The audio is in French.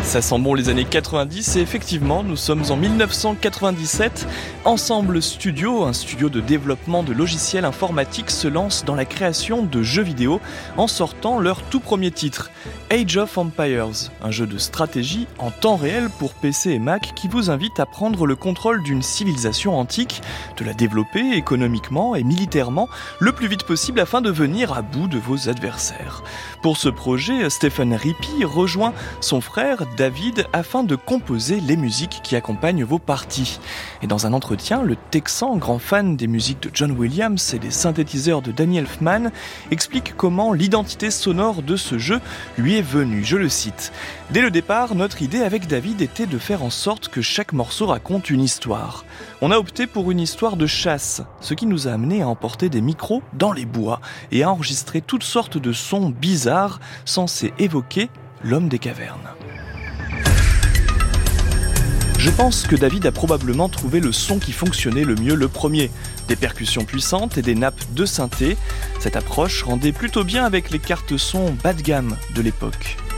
Ça sent bon les années 90 et effectivement, nous sommes en 1997. Ensemble Studio, un studio de développement de logiciels informatiques, se lance dans la création de jeux vidéo en sortant leur tout premier titre, Age of Empires, un jeu de stratégie en temps réel pour PC et Mac qui vous invite à prendre le contrôle d'une civilisation antique, de la développer économiquement et militairement le plus vite possible afin de venir à bout de vos adversaires. Pour ce projet, Stephen Rippey rejoint son frère David afin de composer les musiques qui accompagnent vos parties. Et dans un entretien, le Texan, grand fan des musiques de John Williams et des synthétiseurs de Danny Elfman, explique comment l'identité sonore de ce jeu lui est venue. Je le cite. « Dès le départ, notre idée avec David était de faire en sorte que chaque morceau raconte une histoire. On a opté pour une histoire de chasse, ce qui nous a amené à emporter des micros dans les bois et à enregistrer toutes sortes de sons bizarres censés évoquer l'homme des cavernes. » Je pense que David a probablement trouvé le son qui fonctionnait le mieux le premier. Des percussions puissantes et des nappes de synthé. Cette approche rendait plutôt bien avec les cartes son bas de gamme de l'époque.